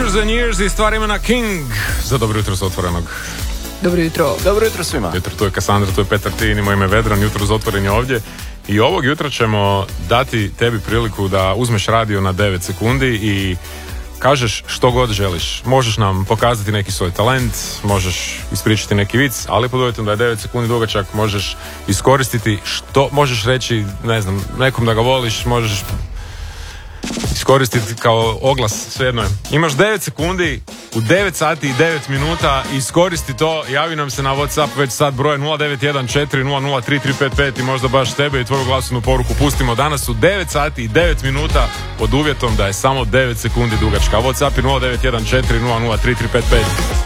Years and Years i stvar imena King za Dobro jutro s Otvorenog. Dobro jutro. Dobro jutro svima. Jutro, tu je Kasandra, tu je Petar Tin, moje ime Vedran, jutro s Otvoren je ovdje. I ovog jutra ćemo dati tebi priliku da uzmeš radio na 9 sekundi i kažeš što god želiš. Možeš nam pokazati neki svoj talent, možeš ispričati neki vic, ali pod uvjetom da je 9 sekundi dugačak možeš iskoristiti što možeš reći, ne znam, nekom da ga voliš, možeš iskoristiti kao oglas, svejedno je. Imaš 9 sekundi u 9 sati i 9 minuta, iskoristi to, javi nam se na WhatsApp već sad broje 0914003355 i možda baš tebe i tvoju glasovnu poruku pustimo danas u 9 sati i 9 minuta pod uvjetom da je samo 9 sekundi dugačka. WhatsApp je 0914003355.